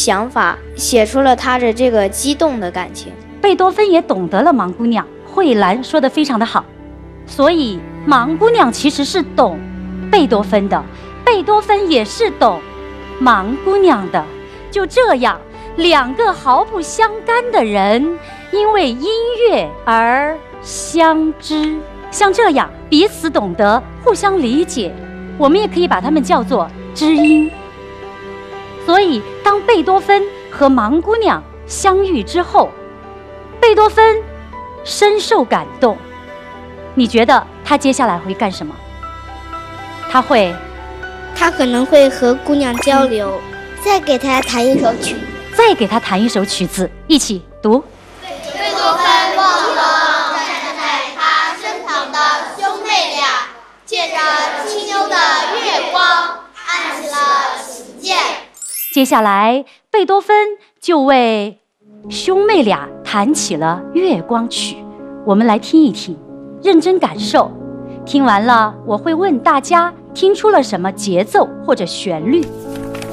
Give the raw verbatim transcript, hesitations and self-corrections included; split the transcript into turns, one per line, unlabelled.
想法，写出了他的这个激动的感情。
贝多芬也懂得了盲姑娘，慧兰说得非常的好，所以盲姑娘其实是懂贝多芬的，贝多芬也是懂盲姑娘的。就这样，两个毫不相干的人因为音乐而相知，像这样彼此懂得，互相理解，我们也可以把它们叫做知音。所以当贝多芬和盲姑娘相遇之后，贝多芬深受感动。你觉得他接下来会干什么？他会
他可能会和姑娘交流，再给她弹一首曲，
再给他弹一首曲子，一起读。
贝多芬望了站在他身旁的兄妹俩，借着清幽的月光，按起了琴键。
接下来，贝多芬就为兄妹俩弹起了月光曲，我们来听一听，认真感受。听完了，我会问大家听出了什么节奏或者旋律。